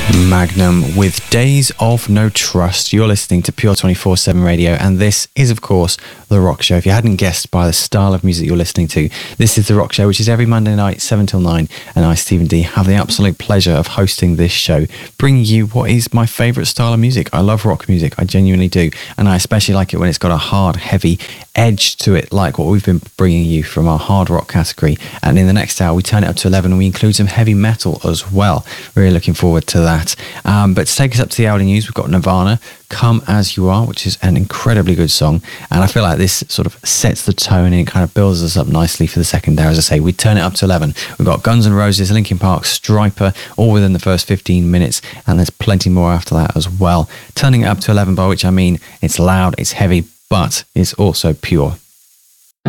Magnum with Days of No Trust. You're listening to Pure 24/7 Radio, and this is, of course, The Rock Show. If you hadn't guessed by the style of music you're listening to, this is The Rock Show, which is every Monday night, 7 till 9, and I, Stephen D, have the absolute pleasure of hosting this show, bringing you what is my favourite style of music. I love rock music, I genuinely do, and I especially like it when it's got a hard, heavy edge to it, like what we've been bringing you from our hard rock category. And in the next hour, we turn it up to 11, and we include some heavy metal as well. Really looking forward to that. But to take us up to the hourly news, we've got Nirvana, Come As You Are, which is an incredibly good song. And I feel like this sort of sets the tone and it kind of builds us up nicely for the second hour. As I say, we turn it up to 11. We've got Guns N' Roses, Linkin Park, Stryper, all within the first 15 minutes. And there's plenty more after that as well. Turning it up to 11, by which I mean it's loud, it's heavy, but it's also pure.